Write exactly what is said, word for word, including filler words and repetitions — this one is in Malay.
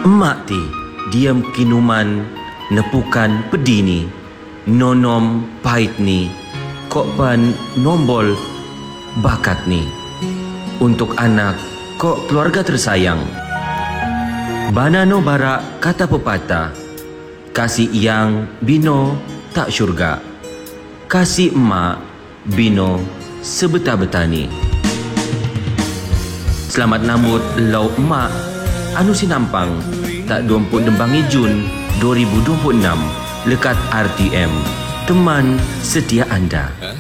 Emak ti diam kinuman nepukan pedini nonom pahit ni kok pan nombol bakat ni untuk anak kok keluarga tersayang. Banano bara kata pepatah, kasih yang bino tak syurga, kasih emak bino sebeta-betani. Selamat nambut lau emak anu sinampang tak dua puluh Dembangi Jun dua ribu dua puluh enam lekat R T M, teman setia anda.